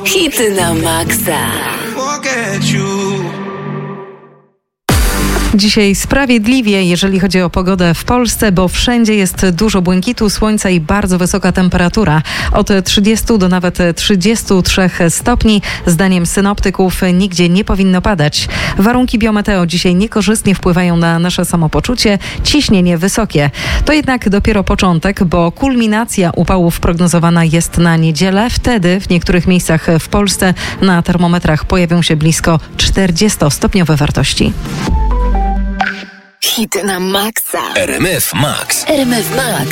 Hity na maksa. Dzisiaj sprawiedliwie, jeżeli chodzi o pogodę w Polsce, bo wszędzie jest dużo błękitu, słońca i bardzo wysoka temperatura. Od 30 do nawet 33 stopni. Zdaniem synoptyków nigdzie nie powinno padać. Warunki biometeo dzisiaj niekorzystnie wpływają na nasze samopoczucie. Ciśnienie wysokie. To jednak dopiero początek, bo kulminacja upałów prognozowana jest na niedzielę. Wtedy w niektórych miejscach w Polsce na termometrach pojawią się blisko 40-stopniowe wartości. Hity na maksa. RMF Max. RMF Max.